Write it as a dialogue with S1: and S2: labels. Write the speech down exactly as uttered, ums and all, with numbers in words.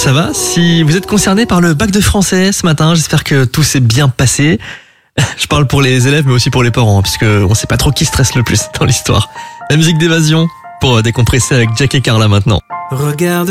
S1: ça va. Si vous êtes concerné par le bac de français ce matin, j'espère que tout s'est bien passé. Je parle pour les élèves mais aussi pour les parents, puisque on sait pas trop qui stresse le plus dans l'histoire. La musique d'évasion pour décompresser avec Jack et Carla maintenant.
S2: Regarde